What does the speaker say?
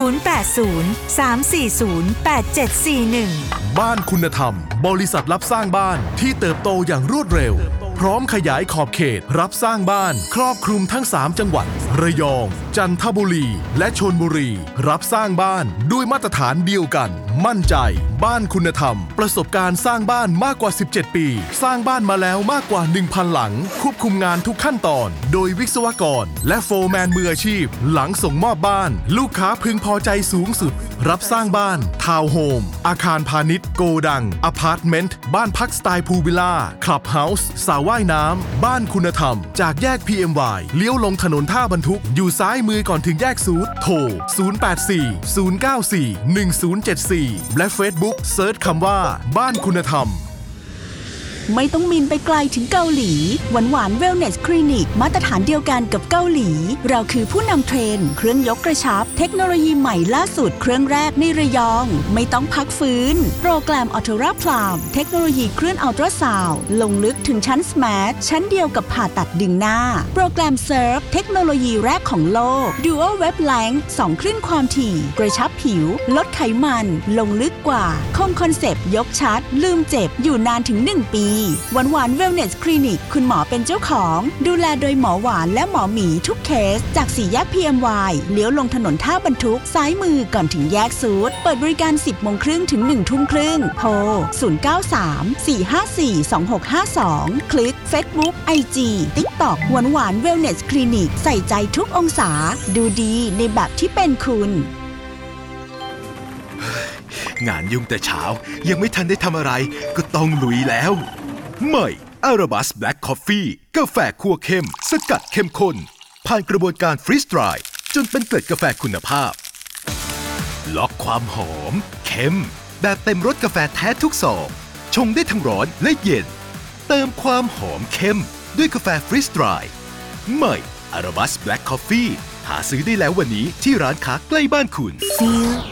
บ้านคุณธรรมบริษัทรับสร้างบ้านที่เติบโตอย่างรวดเร็วพร้อมขยายขอบเขตรับสร้างบ้านครอบคลุมทั้ง3จังหวัดระยองจันทบุรีและชลบุรีรับสร้างบ้านด้วยมาตรฐานเดียวกันมั่นใจบ้านคุณธรรมประสบการณ์สร้างบ้านมากกว่า17ปีสร้างบ้านมาแล้วมากกว่า 1,000 หลังควบคุมงานทุกขั้นตอนโดยวิศวกรและโฟร์แมนมืออาชีพหลังส่งมอบบ้านลูกค้าพึงพอใจสูงสุดรับสร้างบ้านทาวน์โฮมอาคารพาณิชย์โกดังอพาร์ตเมนต์บ้านพักสไตล์พูลวิลล่าคลับเฮาส์สระว่ายน้ำบ้านคุณธรรมจากแยก PMY เลี้ยวลงถนนท่าบรรทุกอยู่ซ้ายมือก่อนถึงแยกซูดโทร 0840941074 และ Facebook เซิร์ชคำว่าบ้านคุณธรรมไม่ต้องบินไปไกลถึงเกาหลีหวานเวลเนสคลินิกมาตรฐานเดียวกันกับเกาหลีเราคือผู้นำเทรนด์เครื่องยกกระชับเทคโนโลยีใหม่ล่าสุดเครื่องแรกในระยองไม่ต้องพักฟื้นโปรแกรมอัลตราพลามเทคโนโลยีเคลื่อนอัลตราซาวด์ลงลึกถึงชั้นสมาร์ทชั้นเดียวกับผ่าตัดดึงหน้าโปรแกรมเซิร์ฟเทคโนโลยีแรกของโลก Dual Wavelength 2 คลื่นความถี่กระชับผิวลดไขมันลงลึกกว่าคงคอนเซปต์ยกชัดลืมเจ็บอยู่นานถึง1 ปีหวานเวลเนสคลินิกคุณหมอเป็นเจ้าของดูแลโดยหมอหวานและหมอหมีทุกเคสจาก4 แยก PMY เลี้ยวลงถนนท่าบรรทุกซ้ายมือก่อนถึงแยกซูดเปิดบริการ 10 โมงครึ่งถึง 1 ทุ่มครึ่งโทร 0934542652 คลิก Facebook IG TikTok หวานเวลเนสคลินิกใส่ใจทุกองศาดูดีในแบบที่เป็นคุณงานยุ่งแต่เช้ายังไม่ทันได้ทำอะไรก็ต้องลุยแล้วใหม่อาราบัสแบล็กคอฟฟี่กาแฟคั่วเข้มสกัดเข้มข้นผ่านกระบวนการฟรีสไตร์จนเป็นเกล็ดกาแฟคุณภาพล็อกความหอมเข้มแบบเต็มรสกาแฟแท้ทุกซองชงได้ทั้งร้อนและเย็นเติมความหอมเข้มด้วยกาแฟฟรีสไตร์ใหม่อาราบัสแบล็กคอฟฟี่หาซื้อได้แล้ววันนี้ที่ร้านค้าใกล้บ้านคุณ